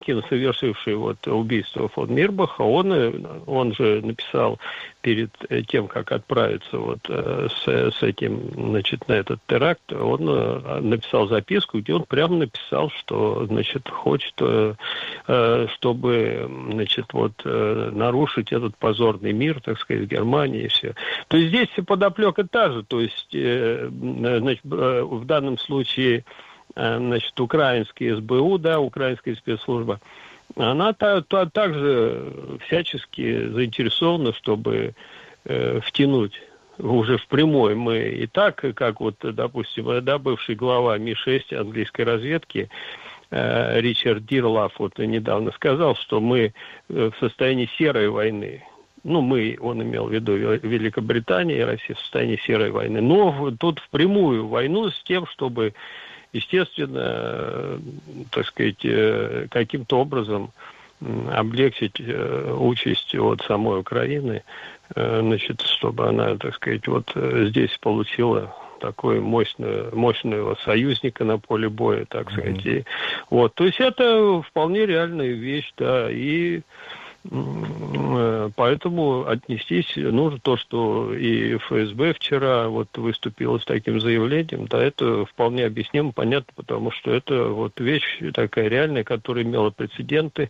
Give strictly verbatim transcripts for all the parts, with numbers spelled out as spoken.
совершивший вот убийство фон Мирбаха, он, он же написал перед тем, как отправиться вот с, с этим, значит, на этот теракт, он написал записку, где он прямо написал, что, значит, хочет, чтобы, значит, вот нарушить этот позорный мир, так сказать, в Германии и все. То есть здесь подоплека та же, то есть, значит, в данном случае, значит, украинский СБУ, да, украинская спецслужба, она та, та, также всячески заинтересована, чтобы э, втянуть уже впрямую. Мы и так, как вот, допустим, да, бывший глава Ми шесть английской разведки э, Ричард Дирлаф вот недавно сказал, что мы в состоянии серой войны. Ну, мы, он имел в виду Великобритания и Россия в состоянии серой войны. Но тут впрямую войну с тем, чтобы, естественно, так сказать, каким-то образом облегчить участь от самой Украины, значит, чтобы она, так сказать, вот здесь получила такой мощного, мощного союзника на поле боя, так сказать. Mm-hmm. И, вот, то есть это вполне реальная вещь, да, и поэтому отнестись нужно то, что и ФСБ вчера вот выступило с таким заявлением, да, это вполне объяснимо, понятно, потому что это вот вещь такая реальная, которая имела прецеденты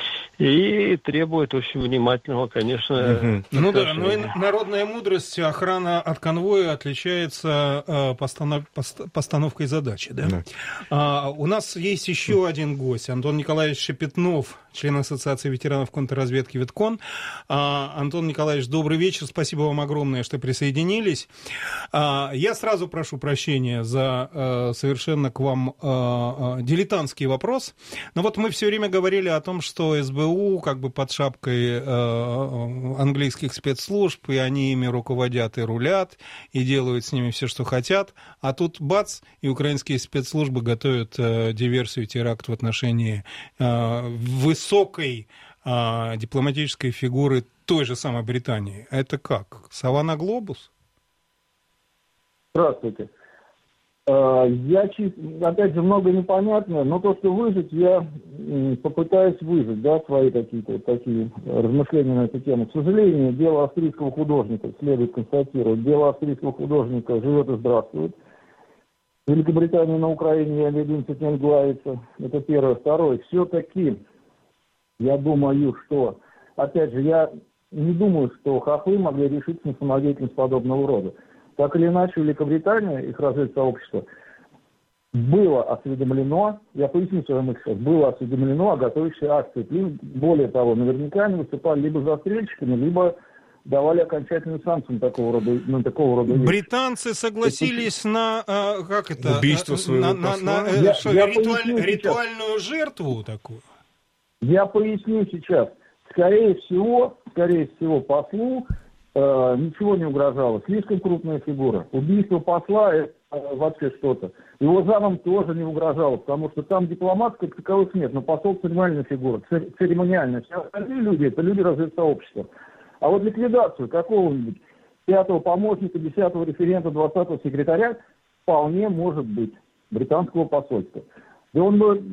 и требует очень внимательного, конечно. Угу. Ну да, но и народная мудрость, охрана от конвоя отличается э, постанов... постановкой задачи, да? Да. А, у нас есть еще один гость, Антон Николаевич Шепетнов, член Ассоциации ветеранов контрразведки Веткон. А, Антон Николаевич, добрый вечер, спасибо вам огромное, что присоединились. А, я сразу прошу прощения за а, совершенно к вам а, а, дилетантский вопрос, но вот мы все время говорили о том, что СБУ как бы под шапкой а, английских спецслужб, и они ими руководят и рулят, и делают с ними все, что хотят, а тут бац, и украинские спецслужбы готовят а, диверсию, теракт в отношении а, высокой высокой а, дипломатической фигуры той же самой Британии. Это как? Сова на глобус? Здравствуйте. Я, опять же, много непонятно, но то, что выжить, я попытаюсь выжить, да, свои какие-то вот такие размышления на эту тему. К сожалению, дело австрийского художника, следует констатировать, дело австрийского художника живет и здравствует. В Великобритании, на Украине, я веду не главится. Это первое. Второе. Все-таки я думаю, что, опять же, я не думаю, что хохлы могли решиться на самодеятельность подобного рода. Так или иначе, Великобритания, их разведсообщество, было осведомлено, я поясню свою мысль сейчас, было осведомлено о готовящейся акции. Более того, наверняка они выступали либо застрельщиками, либо давали окончательную санкцию на такого рода, на такого рода вещи. Британцы согласились это... на, а, как это, убийство своего на, посла? на, на я, что, я ритуаль, ритуальную жертву такую? Я поясню сейчас. Скорее всего, скорее всего, послу э, ничего не угрожало. Слишком крупная фигура. Убийство посла – это э, вообще что-то. Его замам тоже не угрожало, потому что там дипломат как таковых нет, но посол церемониальная фигура, церемониальная. Все остальные люди – это люди разведсообщества. А вот ликвидацию какого-нибудь пятого помощника, десятого референта, двадцатого секретаря вполне может быть британского посольства. И он бы...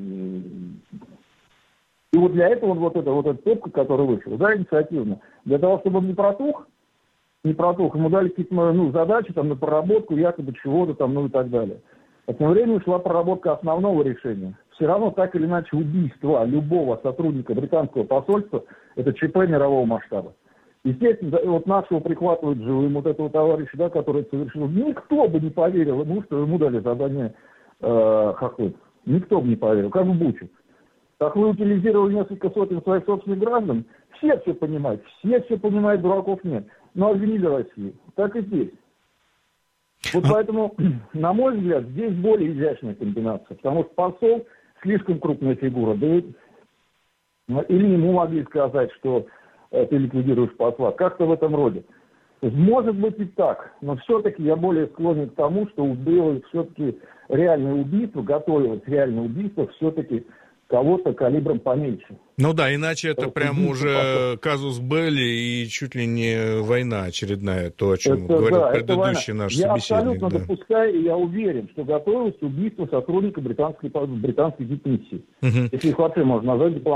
И вот для этого вот эта вот эта топка, которая вышла, да, инициативно, для того, чтобы он не протух, не протух, ему дали какие-то, ну, задачи там на проработку якобы чего-то там, ну и так далее. А тем временем шла проработка основного решения. Все равно так или иначе убийство любого сотрудника британского посольства – это ЧП мирового масштаба. Естественно, вот нашего прихватывают живым вот этого товарища, да, который совершил. Никто бы не поверил ему, что ему дали задание э, хохлы. Никто бы не поверил, как в Буче. Хохлы утилизировали несколько сотен своих собственных граждан. Все все понимают, все все понимают, дураков нет. Но обвинили Россию. Так и здесь. Вот поэтому, на мой взгляд, здесь более изящная комбинация. Потому что посол слишком крупная фигура. Да и, или ему могли сказать, что ты ликвидируешь посла. Как-то в этом роде. Может быть и так. Но все-таки я более склонен к тому, что было все-таки реальное убийство, готовилось реальное убийство все-таки кого-то калибром поменьше. Ну да, иначе это прям уже казус белли и чуть ли не война очередная, то, о чем это, говорил да, предыдущий наш я собеседник. Абсолютно да. допускаю, и я уверен, что готовилось убийство сотрудника британской, британской дипмиссии. Угу. Если их вообще можно назвать дипломатом.